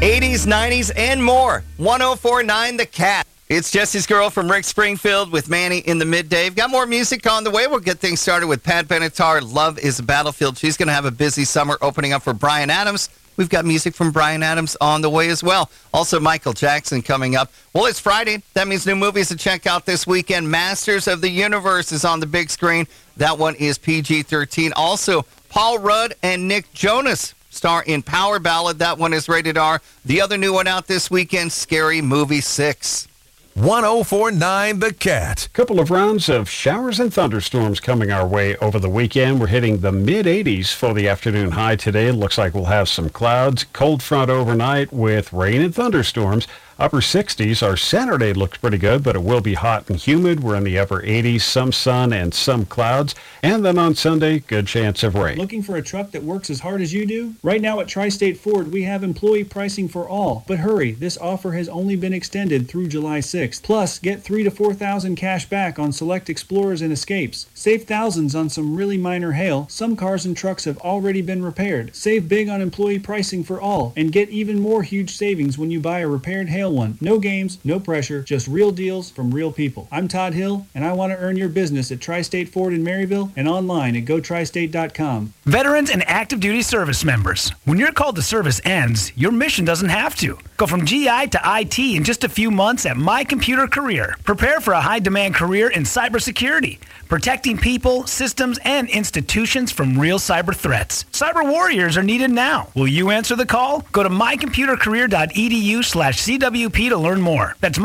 80s, 90s, and more. 104.9 The Cat. It's Jesse's Girl from Rick Springfield with Manny in the midday. Got more music on the way. We'll get things started with Pat Benatar. Love is a Battlefield. She's going to have a busy summer opening up for Bryan Adams. We've got music from Bryan Adams on the way as well. Also, Michael Jackson coming up. Well, it's Friday. That means new movies to check out this weekend. Masters of the Universe is on the big screen. That one is PG-13. Also, Paul Rudd and Nick Jonas star in Power Ballad. That one is rated R. The other new one out this weekend, Scary Movie 6. 104.9 The Cat. Couple of rounds of showers and thunderstorms coming our way over the weekend. We're hitting the mid-80s for the afternoon high today. Looks like we'll have some clouds. Cold front overnight with rain and thunderstorms. Upper 60s. Our Saturday looks pretty good, but it will be hot and humid. We're in the upper 80s, some sun and some clouds. And then on Sunday, good chance of rain. Looking for a truck that works as hard as you do? Right now at Tri-State Ford, we have employee pricing for all. But hurry, this offer has only been extended through July 6th. Plus, get $3,000 to $4,000 cash back on select Explorers and Escapes. Save thousands on some really minor hail. Some cars and trucks have already been repaired. Save big on employee pricing for all. And get even more huge savings when you buy a repaired hail one. No games, no pressure, just real deals from real people. I'm Todd Hill, and I want to earn your business at Tri-State Ford in Maryville and online at GoTristate.com. Veterans and active duty service members. When your call to service ends, your mission doesn't have to. Go from GI to IT in just a few months at My Computer Career. Prepare for a high-demand career in cybersecurity, protecting people, systems, and institutions from real cyber threats. Cyber warriors are needed now. Will you answer the call? Go to mycomputercareer.edu/CWP to learn more. That's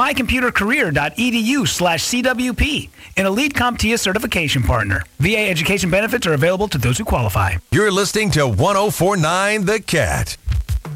mycomputercareer.edu/CWP, an elite CompTIA certification partner. VA education benefits are available to those who qualify. You're listening to 104.9 The Cat.